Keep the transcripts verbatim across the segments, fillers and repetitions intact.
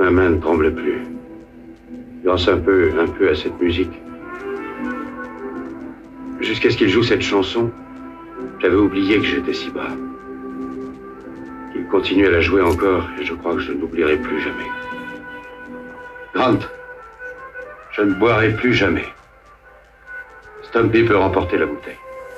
Ma main ne tremble plus. Je danse un peu, un peu à cette musique. Jusqu'à ce qu'il joue cette chanson, j'avais oublié que j'étais si bas. Il continue à la jouer encore, et je crois que je n'oublierai plus jamais. Grant, je ne boirai plus jamais. Stumpy peut remporter la bouteille.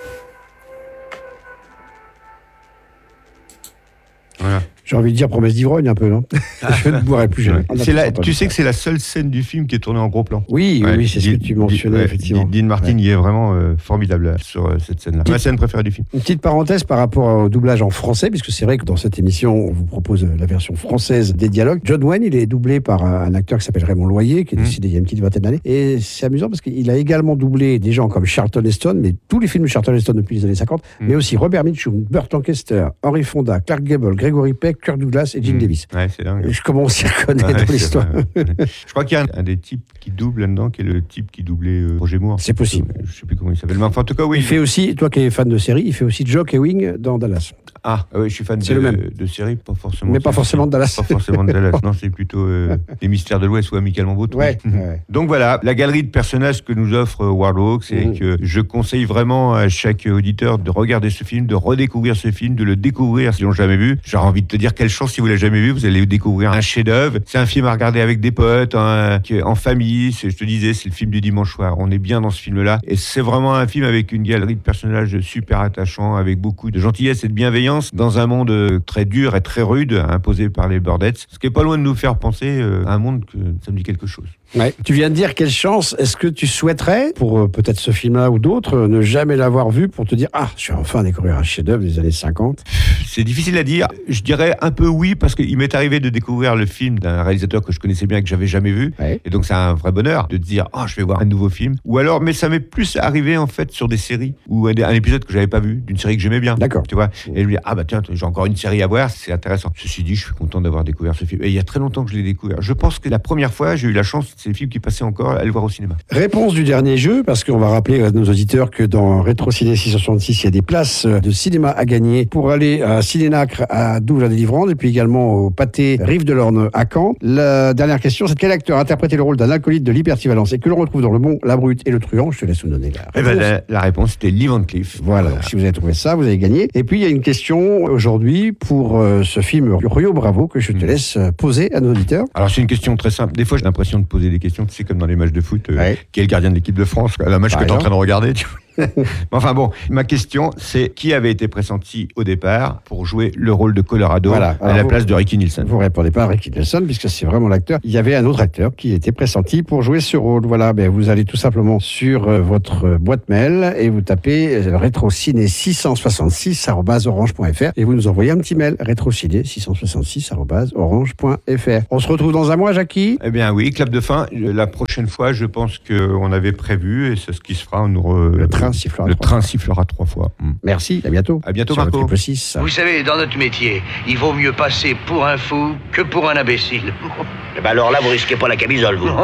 Voilà. J'ai envie de dire promesse d'ivrogne un peu, non? Je ne boirai plus jamais. C'est la, tu sais que c'est la seule scène du film qui est tournée en gros plan. Oui, Ouais, oui, c'est ce que tu mentionnais, ouais, effectivement. Dean Martin, Ouais. il est vraiment euh, formidable sur euh, cette scène-là. Ma scène préférée du film. Une petite parenthèse par rapport au doublage en français, puisque c'est vrai que dans cette émission, on vous propose la version française des dialogues. John Wayne, il est doublé par un acteur qui s'appelle Raymond Loyer, qui est décédé mmh. il y a une petite vingtaine d'années. Et c'est amusant parce qu'il a également doublé des gens comme Charlton Heston, mais tous les films de Charlton Heston depuis les années cinquante, mmh. mais aussi Robert Mitchum, Burt Lancaster, Henry Fonda, Clark Gable, Gregory Peck, Kirk Douglas et Jim mmh. Davis. Ouais, c'est dingue. Je commence à reconnaître ouais, dans l'histoire. Je crois qu'il y a un, un des types qui double là-dedans, qui est le type qui doublait euh, Roger Moore. C'est possible. Je sais plus comment il s'appelle. Mais enfin, en tout cas, oui. Il fait aussi, toi qui es fan de série, il fait aussi Jock Ewing dans Dallas. Ah, oui, je suis fan de, le même. de séries, pas forcément. Mais pas forcément de Dallas. Pas forcément de Dallas. Non, c'est plutôt euh, Les Mystères de l'Ouest ou Amicalement Vôtre. Ouais, ouais. Donc voilà, la galerie de personnages que nous offre Howard Hawks, et mmh. que je conseille vraiment à chaque auditeur de regarder ce film, de redécouvrir ce film, de le découvrir s'ils l'ont jamais vu. J'aurais envie de te dire quelle chance si vous l'avez jamais vu, vous allez découvrir un chef-d'œuvre. C'est un film à regarder avec des potes, hein, en famille. C'est, je te disais, c'est le film du dimanche soir. On est bien dans ce film-là, et c'est vraiment un film avec une galerie de personnages super attachants, avec beaucoup de gentillesse et de bienveillance dans un monde très dur et très rude imposé par les Birdettes, ce qui est pas loin de nous faire penser à un monde que ça me dit quelque chose. Ouais. Tu viens de dire quelle chance. Est-ce que tu souhaiterais, pour euh, peut-être ce film-là ou d'autres, euh, ne jamais l'avoir vu pour te dire ah, je vais enfin découvrir un chef-d'œuvre des années cinquante? C'est difficile à dire. Je dirais un peu oui, parce qu'il m'est arrivé de découvrir le film d'un réalisateur que je connaissais bien et que j'avais jamais vu. Ouais. Et donc c'est un vrai bonheur de te dire ah, oh, je vais voir un nouveau film. Ou alors, mais ça m'est plus arrivé en fait sur des séries ou un, un épisode que j'avais pas vu d'une série que j'aimais bien. D'accord. Tu vois. Et je me dis ah bah tiens, j'ai encore une série à voir, c'est intéressant. Ceci dit, je suis content d'avoir découvert ce film. Et il y a très longtemps que je l'ai découvert. Je pense que la première fois, j'ai eu la chance, c'est le film qui passait encore, à le voir au cinéma. Réponse du dernier jeu, parce qu'on va rappeler à nos auditeurs que dans Rétro Ciné six cent soixante-six, il y a des places de cinéma à gagner pour aller à Cinénacre à Douves-la-Délivrande et puis également au Pâté Rive de l'Orne à Caen. La dernière question, c'est quel acteur a interprété le rôle d'un alcoolique de l'hypertivalence et que l'on retrouve dans Le Bon, la Brute et le Truand? Je te laisse nous donner la réponse. Eh ben, la, la réponse, c'était Lee Van Cleef. Voilà, voilà. Donc, si vous avez trouvé ça, vous avez gagné. Et puis, il y a une question aujourd'hui pour euh, ce film Rio Bravo que je te laisse poser à nos auditeurs. Alors, c'est une question très simple. Des fois, j'ai l'impression de poser des questions, c'est comme dans les matchs de foot, euh, ouais. Qui est le gardien de l'équipe de France, la match Par que tu es en train de regarder, tu vois. Enfin bon, ma question, c'est qui avait été pressenti au départ pour jouer le rôle de Colorado voilà. à la vous, place de Ricky Nielsen? Vous répondez pas à Ricky Nielsen, puisque c'est vraiment l'acteur. Il y avait un autre acteur qui était pressenti pour jouer ce rôle. Voilà, ben vous allez tout simplement sur euh, votre boîte mail et vous tapez euh, rétrociné six cent soixante-six arobase orange point f r et vous nous envoyez un petit mail rétrociné six cent soixante-six arobase orange point f r. On se retrouve dans un mois, Jackie? Eh bien oui, clap de fin. La prochaine fois, je pense qu'on avait prévu, et c'est ce qui se fera, on nous re... le train sifflera le trois train sifflera trois fois. Mm. Merci, à bientôt. À bientôt, sur Marco. six. Vous savez, dans notre métier, il vaut mieux passer pour un fou que pour un imbécile. Eh ben alors là, vous risquez pas la camisole, vous.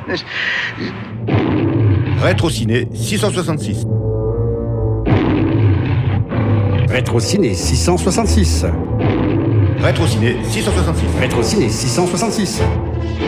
Rétro Ciné six cent soixante-six. Rétro Ciné six cent soixante-six. Rétro Ciné six cent soixante-six. Rétro Ciné six cent soixante-six.